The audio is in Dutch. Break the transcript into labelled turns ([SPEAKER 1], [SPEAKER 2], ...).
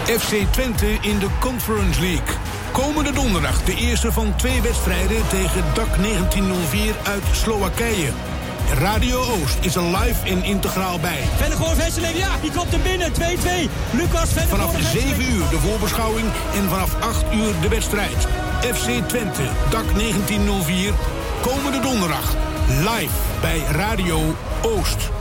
[SPEAKER 1] FC Twente in de Conference League. Komende donderdag de eerste van 2 wedstrijden tegen DAC 1904 uit Slowakije. Radio Oost is er live en integraal bij.
[SPEAKER 2] Vennegoor-Wesseling, ja, die komt er binnen. 2-2. Lucas Vennegoor.
[SPEAKER 1] Vanaf 7 uur de voorbeschouwing en vanaf 8 uur de wedstrijd. FC Twente, DAC 1904. Komende donderdag live bij Radio Oost.